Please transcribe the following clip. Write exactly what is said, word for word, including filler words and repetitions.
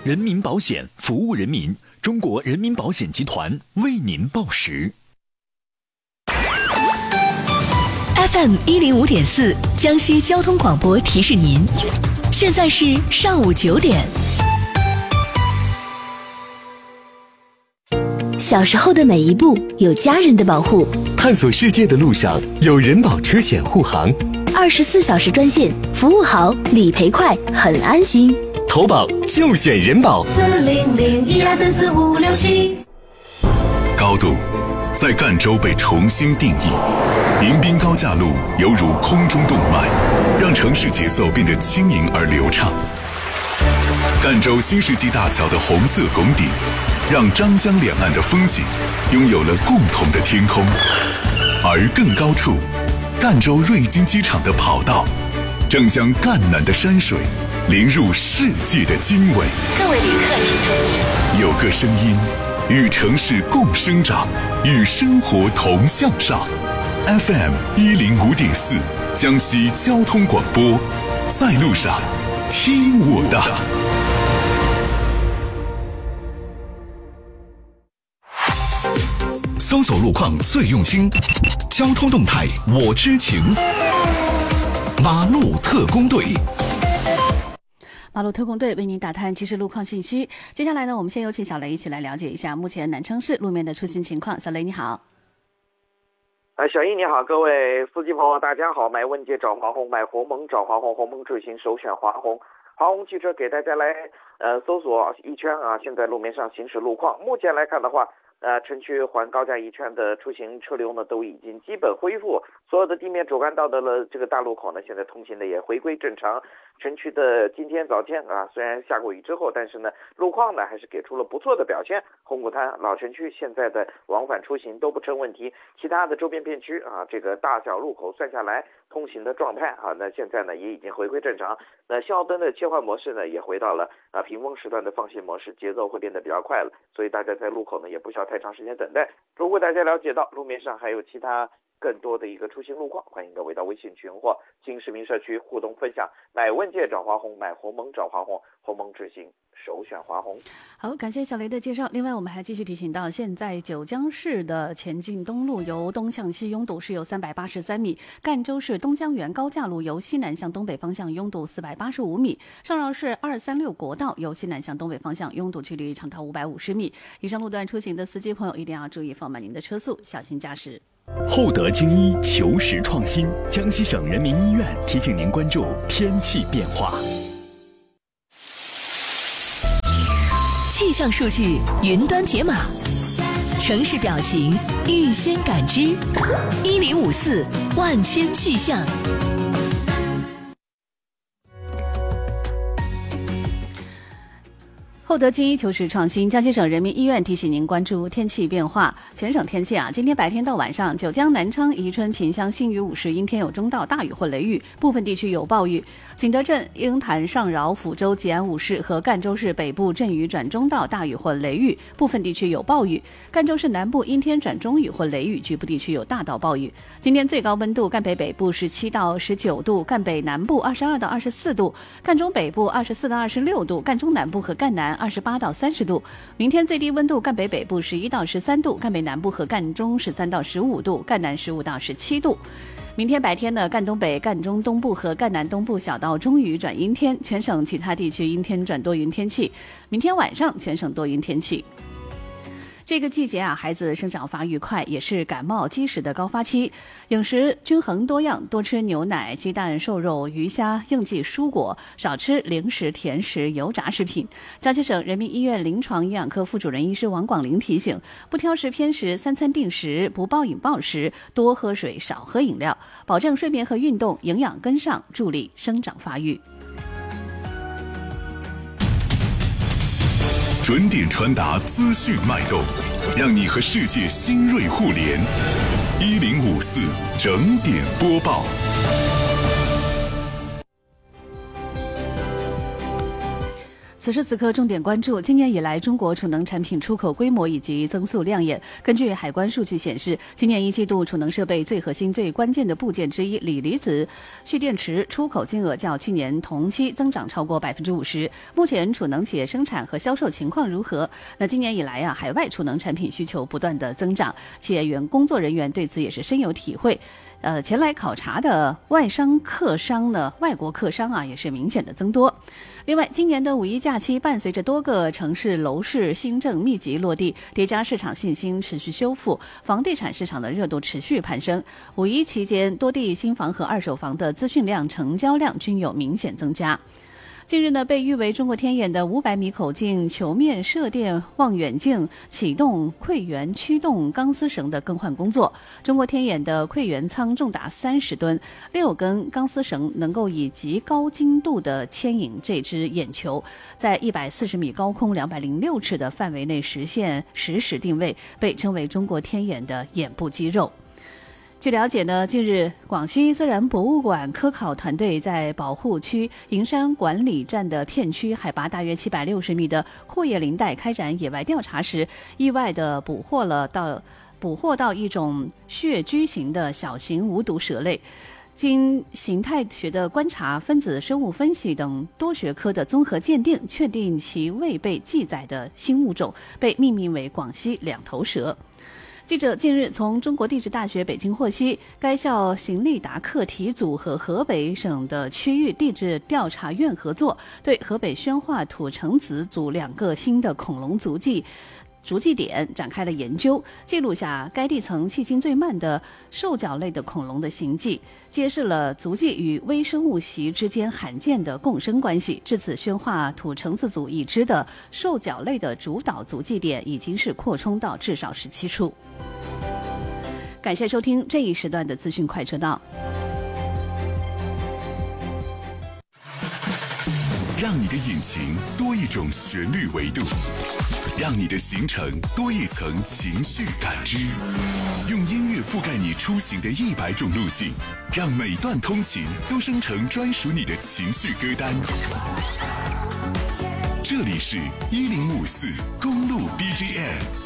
人民保险服务人民，中国人民保险集团为您报时。 F M 一零五点四，江西交通广播提示您，现在是上午九点。小时候的每一步有家人的保护， 探索世界的路上有人保车险护航， 二十四小时专线，服务好，理赔快，很安心。 投保就选人保。 四零零一二三四五六七。 高度在赣州被重新定义，迎宾高架路犹如空中动脉，让城市节奏变得轻盈而流畅。赣州新世纪大桥的红色拱顶，让张江两岸的风景拥有了共同的天空。而更高处，赣州瑞金机场的跑道正将赣南的山水淋入世界的经纬。 各位旅客请注意， 有个声音与城市共生长，与生活同向上。 F M 一零五点四，江西交通广播，在路上听我的。 搜索路况最用心，交通动态我知情。马路特工队， 马路特工队为您打探即时路况信息。接下来呢，我们先有请小雷一起来了解一下目前南昌市路面的出行情况。小雷你好。 呃，小易你好，各位司机朋友大家好，买问界找华虹，买鸿蒙找华虹，鸿蒙智行首选华虹。华虹汽车给大家来呃搜索一圈啊，现在路面上行驶路况，目前来看的话，呃，城区环高架一圈的出行车流呢都已经基本恢复，所有的地面主干道的了这个大路口呢，现在通行的也回归正常。城区的今天早间啊，虽然下过雨之后，但是呢，路况呢还是给出了不错的表现。红谷滩、老城区现在的往返出行都不成问题，其他的周边片区啊，这个大小路口算下来，通行的状态啊，那现在呢也已经回归正常。那信号灯的切换模式呢，也回到了啊屏风时段的放行模式，节奏会变得比较快了，所以大家在路口呢也不需要太长时间等待。如果大家了解到路面上还有其他更多的一个出行路况，欢迎各位到微信群或新市民社区互动分享。买问界找华虹，买鸿蒙找华虹，鸿蒙智行首选华虹。 好，感谢小雷的介绍。另外，我们还继续提醒到，现在九江市的前进东路由东向西拥堵是有三百八十三米，赣州市东江源高架路由西南向东北方向拥堵四百八十五米，上饶市二三六国道由西南向东北方向拥堵距离长达五百五十米。以上路段出行的司机朋友一定要注意放慢您的车速，小心驾驶。 厚德精医求实创新，江西省人民医院提醒您关注天气变化。 气象数据云端解码，城市表情预先感知，一零五四万千气象。 厚德精医求实创新，江西省人民医院提醒您关注天气变化。全省天气啊，今天白天到晚上，九江、南昌、宜春、萍乡、新余、五市阴天有中到大雨或雷雨，部分地区有暴雨。景德镇、鹰潭、上饶、抚州、吉安、五市和赣州市北部阵雨转中到大雨或雷雨，部分地区有暴雨。赣州市南部阴天转中雨或雷雨，局部地区有大到暴雨。今天最高温度，赣北北部十七到十九度，赣北南部二十二到二十四度，赣中北部二十四到二十六度，赣中南部和赣南二十八到三十度。明天最低温度，赣北北部十一到十三度，赣北南部和赣中十三到十五度，赣南十五到十七度。明天白天呢，赣东北、赣中东部和赣南东部小到中雨转阴天，全省其他地区阴天转多云天气。明天晚上全省多云天气。这个季节啊，孩子生长发育快，也是感冒积食的高发期。饮食均衡多样，多吃牛奶、鸡蛋、瘦肉、鱼虾、应季蔬果，少吃零食、甜食、油炸食品。江西省人民医院临床营养科副主任医师王广林提醒：不挑食偏食，三餐定时，不暴饮暴食，多喝水，少喝饮料，保证睡眠和运动，营养跟上，助力生长发育。 准点传达资讯脉动，让你和世界新锐互联。一零五四整点播报。 此时此刻，重点关注今年以来中国储能产品出口规模以及增速亮眼。根据海关数据显示，今年一季度储能设备最核心、最关键的部件之一锂离子蓄电池出口金额较去年同期增长超过百分之五十。目前储能企业生产和销售情况如何？那今年以来啊，海外储能产品需求不断的增长，企业员工作人员对此也是深有体会。呃，前来考察的外商客商呢，外国客商啊，也是明显的增多。另外，今年的五一假期伴随着多个城市楼市新政密集落地，叠加市场信心持续修复，房地产市场的热度持续攀升。五一期间，多地新房和二手房的资讯量、成交量均有明显增加。近日呢，被誉为中国天眼的五百米口径球面射电望远镜启动馈源驱动钢丝绳的更换工作。中国天眼的馈源舱重达三十吨，六根钢丝绳能够以极高精度的牵引这只眼球，在一百四十米高空两百零六尺的范围内实现实时定位，被称为中国天眼的眼部肌肉。据了解呢，近日广西自然博物馆科考团队在保护区银山管理站的片区海拔大约七百六十米的阔叶林带开展野外调查时，意外地捕获了到捕获到一种穴居型的小型无毒蛇类。经形态学的观察、分子生物分析等多学科的综合鉴定，确定其未被记载的新物种，被命名为广西两头蛇。记者近日从中国地质大学北京获悉，该校邢立达课题组和河北省的区域地质调查院合作，对河北宣化土城子组两个新的恐龙足迹足迹点展开了研究，记录下该地层迄今最慢的兽脚类的恐龙的行迹，揭示了足迹与微生物习之间罕见的共生关系。至此，宣化土城子组已知的兽脚类的主导足迹点已经是扩充到至少十七处。感谢收听这一时段的资讯快车道。 让你的引擎多一种旋律维度，让你的行程多一层情绪感知，用音乐覆盖你出行的一百种路径，让每段通勤都生成专属你的情绪歌单。这里是一零五四公路 B G M。